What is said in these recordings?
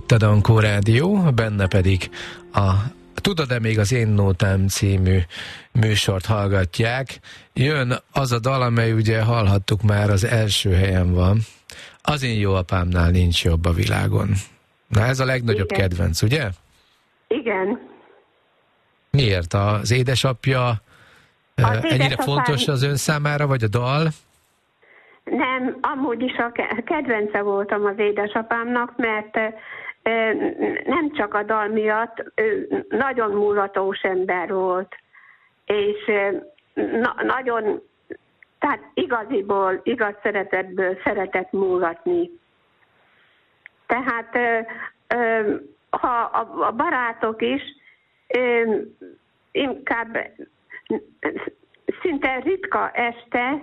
itt a Dankó Rádió, benne pedig a Tudod-e még az Én Nótám című műsort hallgatják. Jön az a dal, amely ugye hallhattuk már, az első helyen van. Az én jó apámnál nincs jobb a világon. Na ez a legnagyobb kedvenc, ugye? Igen. Miért? Az édesapja ennyire fontos az ön számára, vagy a dal? Nem, amúgy is a kedvence voltam az édesapámnak, mert nem csak a dal miatt, ő nagyon mulatós ember volt, és nagyon, tehát igaz szeretetből szeretett múlatni. Tehát ha a barátok is inkább szinte ritka este,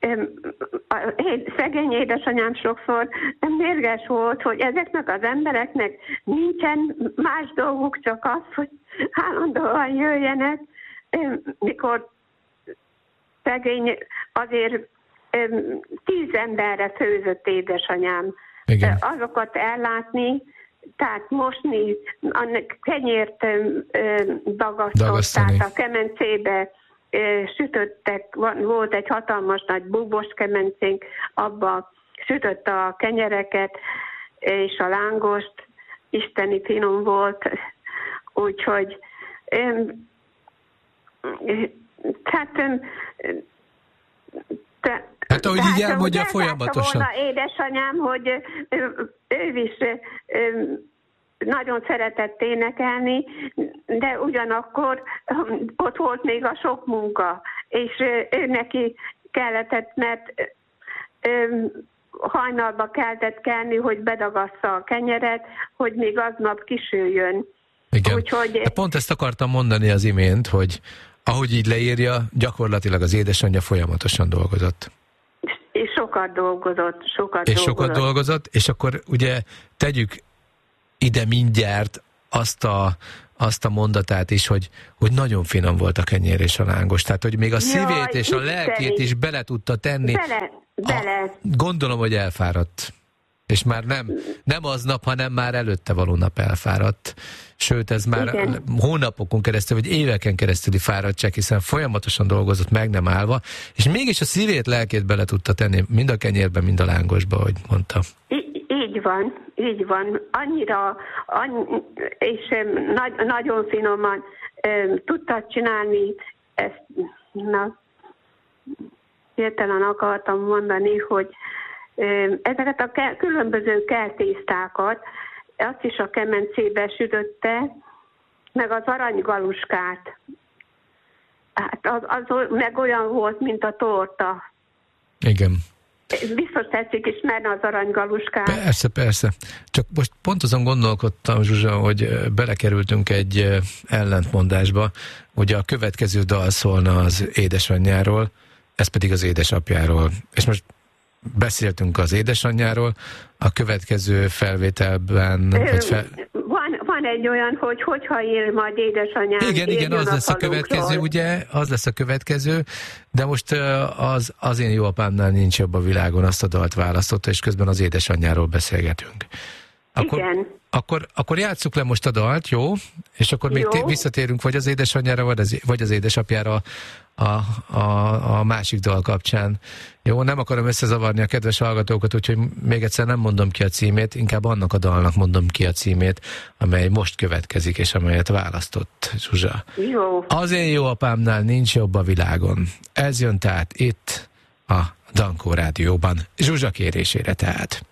szegény édesanyám sokszor mérges volt, hogy ezeknek az embereknek nincsen más dolguk, csak az, hogy állandóan jöjjenek, mikor szegény azért 10 emberre főzött édesanyám. Igen. Azokat ellátni, tehát mosni, a kenyért dagasztották a kemencébe, sütöttek, volt egy hatalmas nagy búbos kemencénk, abba sütötte a kenyereket, és a lángost, isteni finom volt, úgyhogy hát ahogy így elmondja folyamatosan. Volna édesanyám, hogy ő is nagyon szeretett énekelni, de ugyanakkor ott volt még a sok munka, és ő neki kellett, mert hajnalba kellett kelni, hogy bedagassza a kenyeret, hogy még aznap kisüljön. Igen. Úgyhogy... De pont ezt akartam mondani az imént, hogy ahogy így leírja, gyakorlatilag az édesanyja folyamatosan dolgozott. És sokat dolgozott. És akkor ugye tegyük ide mindjárt azt a mondatát is, hogy nagyon finom volt a kenyér és a lángos. Tehát, hogy még a szívét és a lelkét is bele tudta tenni. Bele. Gondolom, hogy elfáradt. És már nem aznap, hanem már előtte való nap elfáradt. Sőt, ez már hónapokon keresztül, vagy éveken keresztüli fáradtság, hiszen folyamatosan dolgozott meg nem állva, és mégis a szívét, lelkét bele tudta tenni, mind a kenyérbe, mind a lángosba, ahogy mondta. Így van. Annyira, és nagyon finoman tudta csinálni ezt, hirtelen akartam mondani, hogy ezeket a különböző keltésztákat, azt is a kemencébe sütötte, meg az aranygaluskát. Hát az meg olyan volt, mint a torta. Igen. Biztos tetszik ismerni az aranygaluskát. Persze. Csak most pont azon gondolkodtam, Zsuzsa, hogy belekerültünk egy ellentmondásba. Ugye a következő dal szólna az édesanyjáról, ez pedig az édesapjáról. És most beszéltünk az édesanyjáról, a következő felvételben... Van egy olyan, hogy hogyha él majd édesanyám... Igen, az lesz a következő, ugye? Az lesz a következő, de most az én jó apámnál nincs jobb a világon, azt a dalt választotta, és közben az édesanyjáról beszélgetünk. Akkor játsszuk le most a dalt, jó? És akkor még visszatérünk vagy az édesanyjára, vagy az édesapjára a másik dal kapcsán. Jó, nem akarom összezavarni a kedves hallgatókat, úgyhogy még egyszer nem mondom ki a címét, inkább annak a dalnak mondom ki a címét, amely most következik, és amelyet választott Zsuzsa. Jó. Az én jó apámnál nincs jobb a világon. Ez jön tehát itt a Dankó Rádióban. Zsuzsa kérésére tehát.